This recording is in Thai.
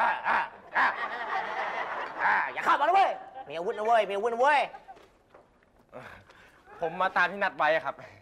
อย่าเข้ามานะเว้ยมีอาวุธนะเว้ยมีอาวุธนะเว้ยผมมาตามที่นัดไว้ครับ